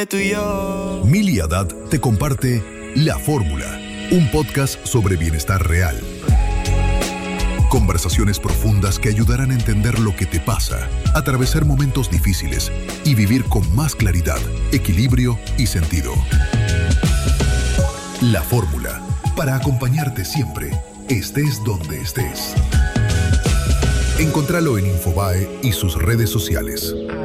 Tú y yo. Mili Haddad te comparte La Fórmula, un podcast sobre bienestar real. Conversaciones profundas que ayudarán a entender lo que te pasa, atravesar momentos difíciles y vivir con más claridad, equilibrio y sentido. La Fórmula, para acompañarte siempre, estés donde estés. Encontralo en Infobae y sus redes sociales.